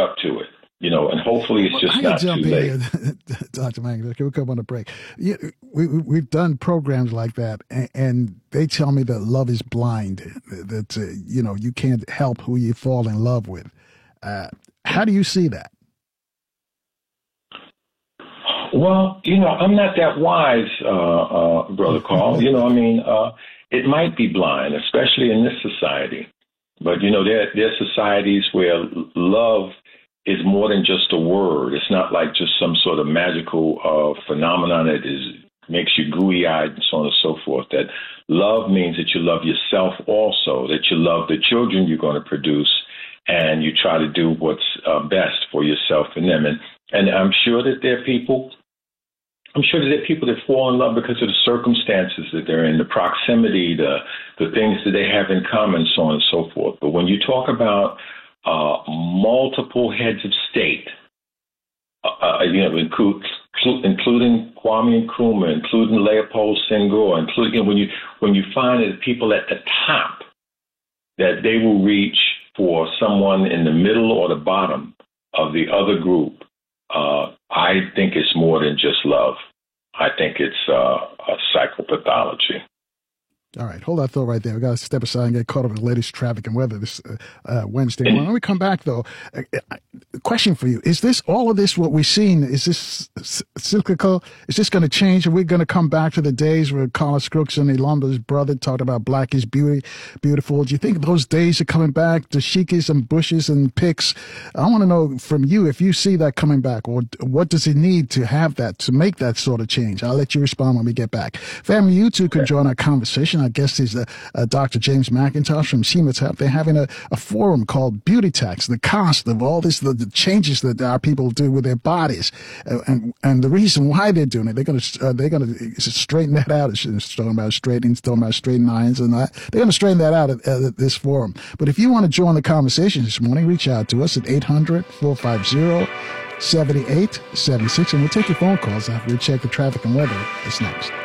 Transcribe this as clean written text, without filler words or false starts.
up to it. And hopefully it's just not too late. Dr. Mangus, we'll come on a break. We've done programs like that, and they tell me that love is blind, that, you can't help who you fall in love with. How do you see that? Well, I'm not that wise, Brother Carl. It might be blind, especially in this society. But, there are societies where love is more than just a word. It's not like just some sort of magical phenomenon that makes you gooey-eyed and so on and so forth. That love means that you love yourself also, that you love the children you're going to produce, and you try to do what's best for yourself and them. And I'm sure that there are people that fall in love because of the circumstances that they're in, the proximity, the things that they have in common, so on and so forth. But when you talk about multiple heads of state, including Kwame Nkrumah, including Leopold Senghor, including when you find that people at the top, that they will reach for someone in the middle or the bottom of the other group, I think it's more than just love. I think it's a psychopathology. All right, hold that thought right there. We got to step aside and get caught up in the latest traffic and weather this Wednesday. When we come back, though, question for you: is all of this what we've seen? Is this cyclical? Is this going to change? Are we going to come back to the days where Carlos Crooks and Yolonda's brother talked about black is beautiful? Do you think those days are coming back? The Sheikies and Bushes and Picks. I want to know from you if you see that coming back, or what does it need to have that, to make that sort of change? I'll let you respond when we get back. Family, you two can join our conversation. Our guest is Dr. James McIntosh from CMTAP. They're having a forum called Beauty Tax, the cost of all this, the changes that our people do with their bodies, and the reason why they're doing it. They're going to straighten that out. It's talking about straightening, talking about straighten irons, and that. They're going to straighten that out at this forum. But if you want to join the conversation this morning, reach out to us at 800-450-7876, and we'll take your phone calls after we check the traffic and weather. It's next.